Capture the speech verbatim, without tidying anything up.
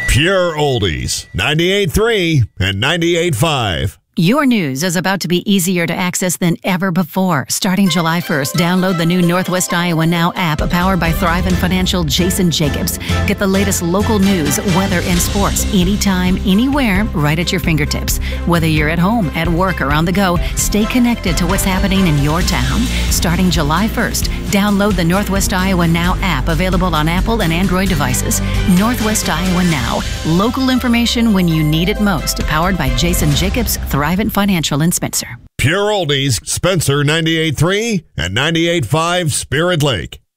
Pure Oldies, ninety-eight point three and ninety-eight point five. Your news is about to be easier to access than ever before. Starting July first, download the new Northwest Iowa Now app powered by Thrivent Financial Jason Jacobs. Get the latest local news, weather, and sports anytime, anywhere, right at your fingertips. Whether you're at home, at work, or on the go, stay connected to what's happening in your town. Starting July first, download the Northwest Iowa Now app available on Apple and Android devices. Northwest Iowa Now, local information when you need it most. Powered by Jason Jacobs, Thrivent Financial in Spencer. Pure Oldies, Spencer ninety-eight point three and ninety-eight point five Spirit Lake.